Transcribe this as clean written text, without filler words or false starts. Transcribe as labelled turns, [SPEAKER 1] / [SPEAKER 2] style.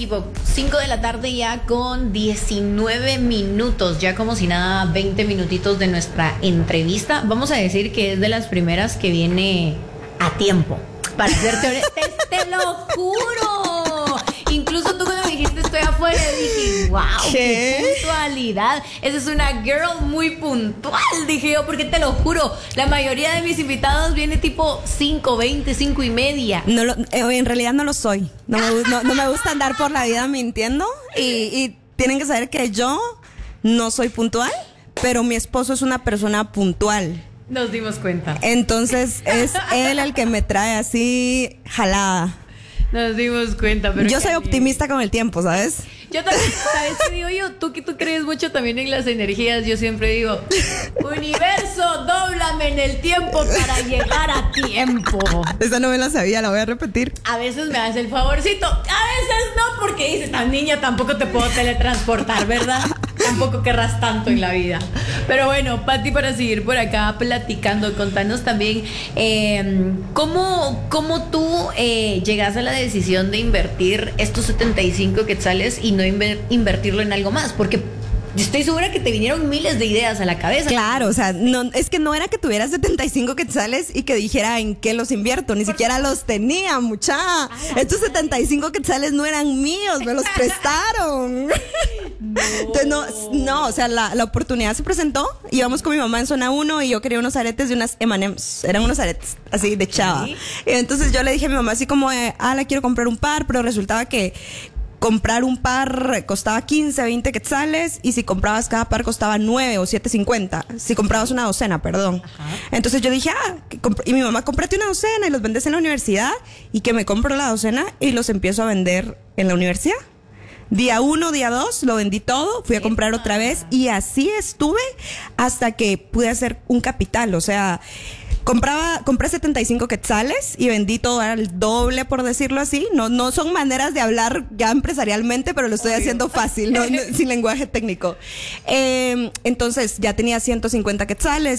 [SPEAKER 1] equipo, 5 de la tarde ya con 19 minutos, ya como si nada, 20 minutitos de nuestra entrevista. Vamos a decir que es de las primeras que viene a tiempo. Para hacerte te lo juro. Incluso tú cuando me dijiste estoy afuera, dije, wow, qué puntualidad. Esa es una girl muy puntual, dije yo, porque te lo juro, la mayoría de mis invitados viene tipo 5:20, 5:30.
[SPEAKER 2] No en realidad no lo soy. No me gusta andar por la vida mintiendo y tienen que saber que yo no soy puntual, pero mi esposo es una persona puntual.
[SPEAKER 1] Nos dimos cuenta.
[SPEAKER 2] Entonces es él el que me trae así jalada.
[SPEAKER 1] Nos dimos cuenta, pero
[SPEAKER 2] yo soy optimista con el tiempo, ¿sabes?
[SPEAKER 1] Yo también, ¿sabes qué digo yo? Tú que tú crees mucho también en las energías, yo siempre digo, universo, dóblame en el tiempo para llegar a tiempo.
[SPEAKER 2] Esa no me la sabía, la voy a repetir.
[SPEAKER 1] A veces me hace el favorcito, a veces no, porque dices, tan niña, tampoco te puedo teletransportar, ¿verdad? Tampoco querrás tanto en la vida. Pero bueno, Pati, para seguir por acá platicando, contanos también cómo tú llegas a la decisión de invertir estos 75 quetzales y no invertirlo en algo más, porque yo estoy segura que te vinieron miles de ideas a la cabeza.
[SPEAKER 2] Claro, o sea, no, es que no era que tuviera 75 quetzales y que dijera en qué los invierto, ni siquiera los tenía, mucha. Estos 75 quetzales no eran míos, me los prestaron. No. Entonces, no, o sea, la oportunidad se presentó, íbamos con mi mamá en zona 1 y yo quería unos aretes de unas M&M's, eran unos aretes así de chava. ¿Sí? Y entonces yo le dije a mi mamá así como, la quiero comprar un par, pero resultaba que comprar un par costaba 15, 20 quetzales y si comprabas cada par costaba 9 o 7.50. Si comprabas una docena, perdón. Ajá. Entonces yo dije, y mi mamá, cómprate una docena y los vendes en la universidad, y que me compro la docena y los empiezo a vender en la universidad. Día 1, día 2, lo vendí todo, fui a comprar otra vez y así estuve hasta que pude hacer un capital, o sea, compré 75 quetzales y vendí todo al doble, por decirlo así. No son maneras de hablar ya empresarialmente, pero lo estoy haciendo fácil, sin lenguaje técnico. Entonces ya tenía 150 quetzales